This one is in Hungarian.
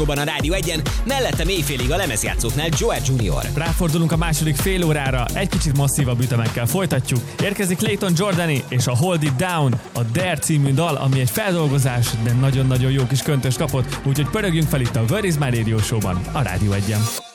a Rádió 1-en, mellette éjfélig a lemezjátszóknál Joe Junior. Ráfordulunk a második fél órára, egy kicsit masszívabb ütemekkel folytatjuk. Érkezik Clayton Jordani és a Hold It Down, a Dare című dal, ami egy feldolgozás, de nagyon-nagyon jó kis köntöst kapott, úgyhogy pörögjünk fel itt a Where Is My Radio Show-ban, a Rádió 1-en.